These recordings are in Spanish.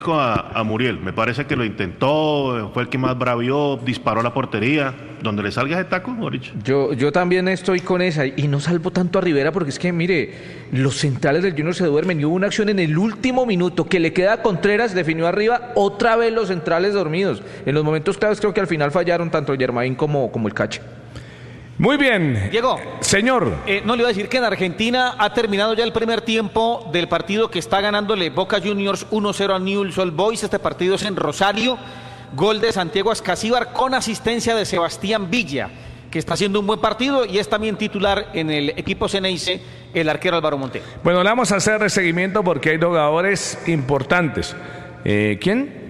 a Muriel. Me parece que lo intentó, fue el que más bravió, disparó a la portería. Donde le salga ese taco, Morich. Yo también estoy con esa, y no salvo tanto a Rivera porque es que, mire, los centrales del Junior se duermen, y hubo una acción en el último minuto que le queda a Contreras, definió arriba, otra vez los centrales dormidos. En los momentos claves creo que al final fallaron tanto el Germain como el Cache. Muy bien. Diego. Señor. No le iba a decir que en Argentina ha terminado ya el primer tiempo del partido que está ganándole Boca Juniors 1-0 a Newell's Old Boys. Este partido es en Rosario. Gol de Santiago Ascasíbar con asistencia de Sebastián Villa, que está haciendo un buen partido y es también titular en el equipo Ceneice, el arquero Álvaro Montero. Bueno, le vamos a hacer seguimiento porque hay jugadores importantes. ¿Quién?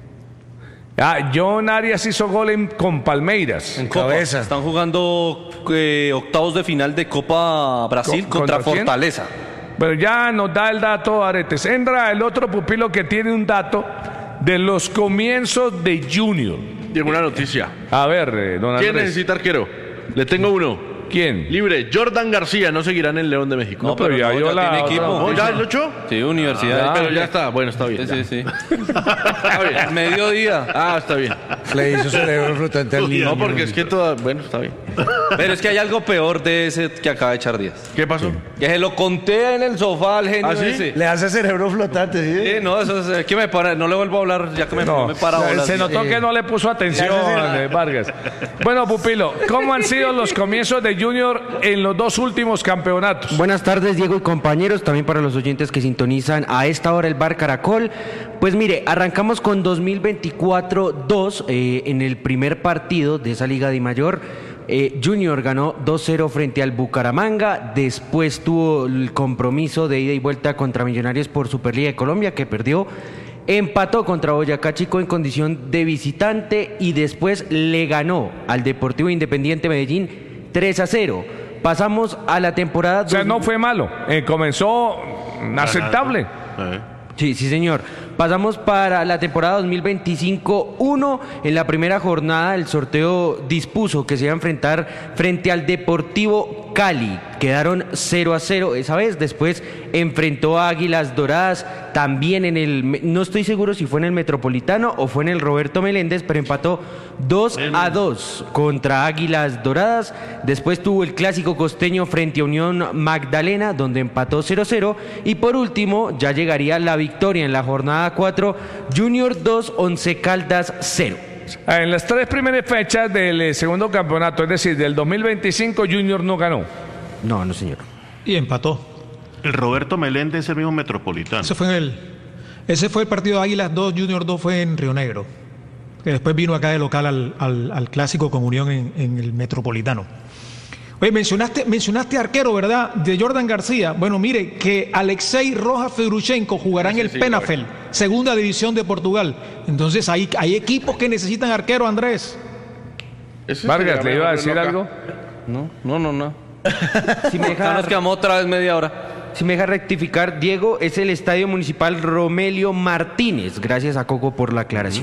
John Arias hizo gol con Palmeiras. En cabeza. Están jugando octavos de final de Copa Brasil contra Fortaleza. Bueno, ya nos da el dato, Aretes. Entra el otro pupilo que tiene un dato de los comienzos de Junior. Tengo una noticia. A ver, don Andrés. ¿Quién necesita arquero? Le tengo uno. ¿Quién? Libre. Jordan García, no seguirá en el León de México. No, pero ya tiene equipo. ¿Oh, ya lo echó? Sí, universidad. Pero ya está, bueno, está bien. Sí. Está bien. Mediodía. Está bien. Le hizo cerebro flotante al niño. No, porque es que bueno, está bien. Pero es que hay algo peor de ese que acaba de echar Díaz. ¿Qué pasó? Que se lo conté en el sofá al genio ese. Le hace cerebro flotante, ¿sí? Sí, no, eso es que me para, no le vuelvo a hablar ya que me para bolas. Se notó que no le puso atención, Vargas. Bueno, pupilo, ¿cómo han sido los comienzos de Junior en los dos últimos campeonatos? Buenas tardes, Diego y compañeros, también para los oyentes que sintonizan a esta hora el Bar Caracol. Pues mire, arrancamos con 2024-2 en el primer partido de esa Liga de Mayor. Junior ganó 2-0 frente al Bucaramanga, después tuvo el compromiso de ida y vuelta contra Millonarios por Superliga de Colombia, que perdió, empató contra Boyacá Chico en condición de visitante y después le ganó al Deportivo Independiente Medellín 3-0. Pasamos a la temporada... O sea, no fue malo, comenzó aceptable. Sí, señor. Pasamos para la temporada 2025-1. En la primera jornada el sorteo dispuso que se iba a enfrentar frente al Deportivo Cali. Quedaron 0-0 esa vez. Después enfrentó a Águilas Doradas también en el... No estoy seguro si fue en el Metropolitano o fue en el Roberto Meléndez, pero empató 2-2 contra Águilas Doradas. Después tuvo el Clásico Costeño frente a Unión Magdalena, donde empató 0-0. Y por último, ya llegaría la victoria en la jornada 4, Junior 2, Once Caldas 0. En las tres primeras fechas del segundo campeonato, es decir, del 2025, Junior no ganó. No, señor. Y empató. El Roberto Meléndez es el mismo Metropolitano. Ese fue el partido de Águilas 2, Junior 2 fue en Río Negro. Que después vino acá de local al Clásico con Unión en el Metropolitano. Oye, mencionaste arquero, ¿verdad? De Jordan García. Bueno, mire, que Alexei Rojas Fedruchenko jugará en el Penafel, segunda división de Portugal. Entonces, hay equipos que necesitan arquero, Andrés. Vargas, ¿le iba a decir algo? No. Si me deja, nos quedamos otra vez media hora. Si me deja rectificar, Diego, es el Estadio Municipal Romelio Martínez. Gracias a Coco por la aclaración.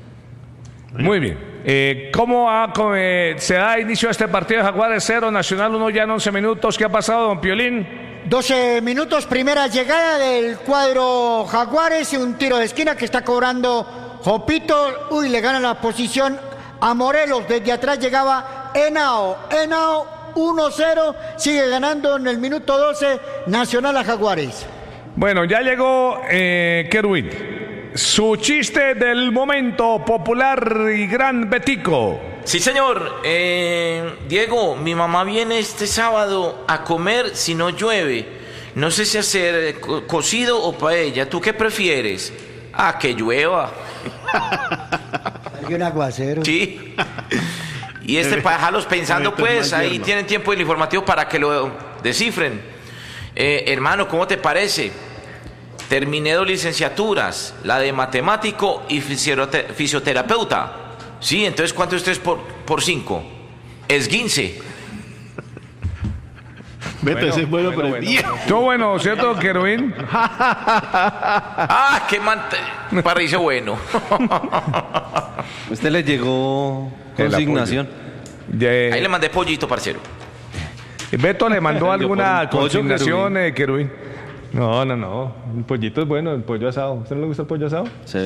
Muy bien. ¿Cómo se da inicio a este partido de Jaguares 0, Nacional 1 ya en 11 minutos? ¿Qué ha pasado, don Piolín? 12 minutos, primera llegada del cuadro Jaguares y un tiro de esquina que está cobrando Jopito. Uy, le gana la posición a Morelos. Desde atrás llegaba Henao 1-0, sigue ganando en el minuto 12 Nacional a Jaguares. Bueno, ya llegó Kerwin. Su chiste del momento, popular y gran Betico. Sí, señor. Diego, mi mamá viene este sábado a comer si no llueve. No sé si hacer cocido o paella. ¿Tú qué prefieres? Que llueva. Hay un aguacero. Sí. Y para dejarlos pensando, pues, ahí tienen tiempo del informativo para que lo descifren. Hermano, ¿cómo te parece? Terminé 2 licenciaturas, la de matemático y fisioterapeuta. Sí, entonces, ¿cuánto es 3 por 5? Esguince. Vete, ese es bueno, pero Todo bueno, ¿cierto, Kerwin? Qué parece bueno. Usted le llegó consignación. Ahí le mandé pollito, parcero. Beto le mandó alguna consignación, Kerwin. No. El pollito es bueno, el pollo asado. ¿A usted no le gusta el pollo asado?